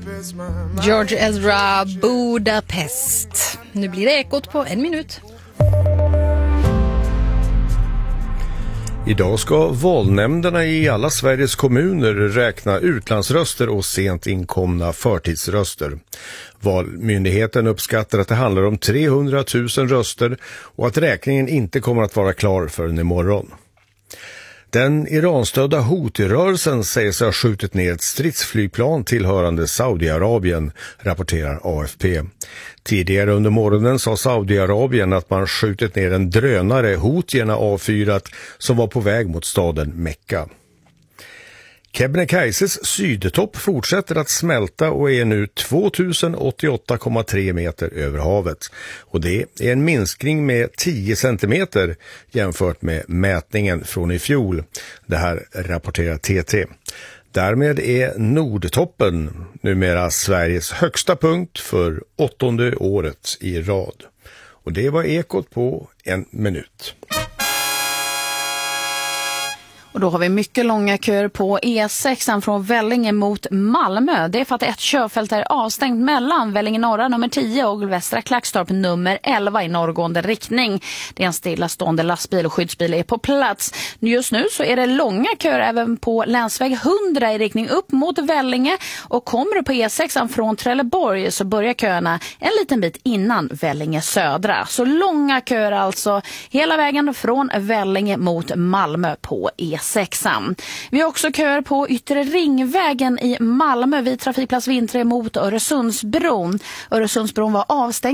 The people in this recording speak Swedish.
George Ezra, Budapest. Nu blir det Ekot på 1 minut. Idag ska valnämnderna i alla Sveriges kommuner räkna utlandsröster och sent inkomna förtidsröster. Valmyndigheten uppskattar att det handlar om 300 000 röster och att räkningen inte kommer att vara klar förrän imorgon. Den Iranstödda Houthi-rörelsen säger sig ha skjutit ner ett stridsflygplan tillhörande Saudiarabien, rapporterar AFP. Tidigare under morgonen sa Saudiarabien att man skjutit ner en drönare Houthierna avfyrat som var på väg mot staden Mekka. Kebnekaises sydtopp fortsätter att smälta och är nu 2088,3 meter över havet. Och det är en minskning med 10 centimeter jämfört med mätningen från i fjol. Det här rapporterar TT. Därmed är Nordtoppen numera Sveriges högsta punkt för 8:e året i rad. Och det var Ekot på 1 minut. Och då har vi mycket långa köer på E6 från Vellinge mot Malmö. Det är för att ett körfält är avstängt mellan Vellinge norra nummer 10 och Västra Klackstorp nummer 11 i norrgående riktning. Det är en stillastående lastbil och skyddsbil är på plats. Just nu så är det långa köer även på länsväg 100 i riktning upp mot Vellinge. Och kommer du på E6 från Trelleborg så börjar köerna en liten bit innan Vellinge södra. Så långa köer alltså hela vägen från Vellinge mot Malmö på E6. Vi har också köer på Yttre Ringvägen i Malmö vid trafikplats Vintre mot Öresundsbron. Öresundsbron var avstängd